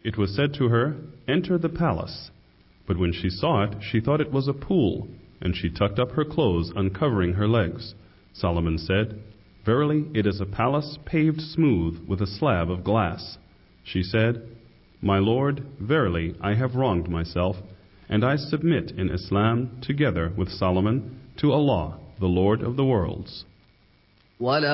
It was said to her, "Enter the palace." But when she saw it, she thought it was a pool, and she tucked up her clothes, uncovering her legs. Solomon said, "Verily, it is a palace paved smooth with a slab of glass." She said, "My Lord, verily I have wronged myself, and I submit in Islam together with Solomon to Allah, the Lord of the worlds."